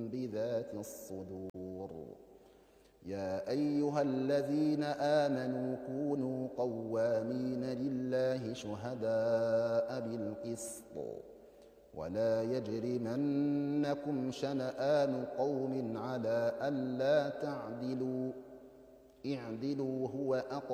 بذات الصدور يا أيها الذين آمنوا كونوا قوامين لله شهداء بالقسط ولا يجرمنكم شنآن قوم على ألا تعدلوا اعدلوا هو أقرب